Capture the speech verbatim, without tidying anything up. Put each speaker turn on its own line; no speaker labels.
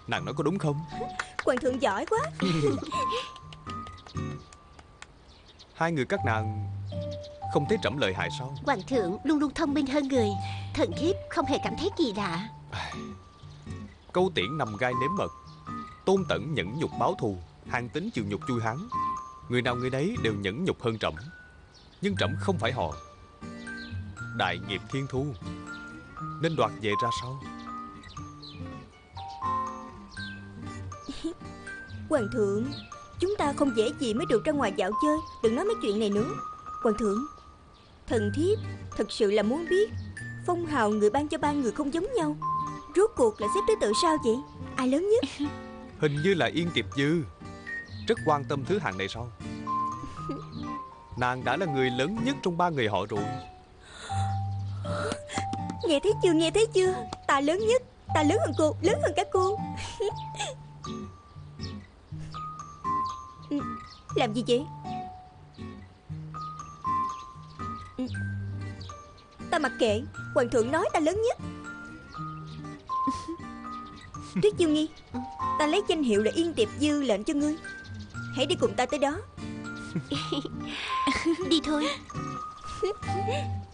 Nàng nói có đúng không?
Hoàng thượng giỏi quá.
Hai người các nàng không thấy trẫm lợi hại sao?
Hoàng thượng luôn luôn thông minh hơn người. Thần thiếp không hề cảm thấy kỳ lạ.
Câu tiễn nằm gai nếm mật, Tôn Tẩn nhẫn nhục báo thù, Hàn Tín chịu nhục chui hắn. Người nào người đấy đều nhẫn nhục hơn trẫm. Nhưng trẫm không phải họ. Đại nghiệp thiên thu, nên đoạt về ra sao?
Hoàng thượng, chúng ta không dễ gì mới được ra ngoài dạo chơi. Đừng nói mấy chuyện này nữa. Hoàng thượng, thần thiếp thật sự là muốn biết phong hào người ban cho ba người không giống nhau. Rốt cuộc là xếp thứ tự sao vậy? Ai lớn nhất?
Hình như là Yên Tiệp Dư. Rất quan tâm thứ hạng này sao? Nàng đã là người lớn nhất trong ba người họ rồi.
Nghe thấy chưa, nghe thấy chưa? Ta lớn nhất. Ta lớn hơn cô, lớn hơn các cô. Làm gì vậy? Ta mặc kệ. Hoàng thượng nói ta lớn nhất. Tuyết Chiêu Nghi, ta lấy danh hiệu là Yên Tiệp Dư lệnh cho ngươi. Hãy đi cùng ta tới đó.
Đi thôi.